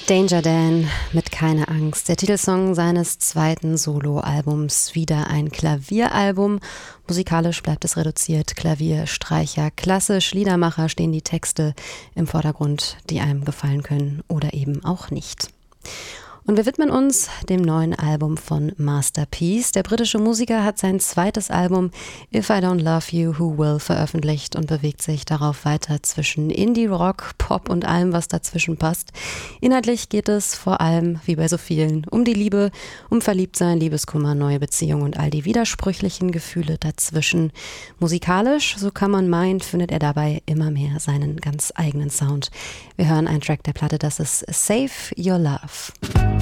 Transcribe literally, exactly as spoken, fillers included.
Danger Dan mit Keine Angst, der Titelsong seines zweiten Soloalbums, wieder ein Klavieralbum. Musikalisch bleibt es reduziert, Klavier, Streicher, klassisch, Liedermacher stehen die Texte im Vordergrund, die einem gefallen können oder eben auch nicht. Und wir widmen uns dem neuen Album von Master P. Der britische Musiker hat sein zweites Album If I Don't Love You, Who Will veröffentlicht und bewegt sich darauf weiter zwischen Indie, Rock, Pop und allem, was dazwischen passt. Inhaltlich geht es vor allem, wie bei so vielen, um die Liebe, um Verliebtsein, Liebeskummer, neue Beziehungen und all die widersprüchlichen Gefühle dazwischen. Musikalisch, so kann man meinen, findet er dabei immer mehr seinen ganz eigenen Sound. Wir hören einen Track der Platte, das ist Save Your Love.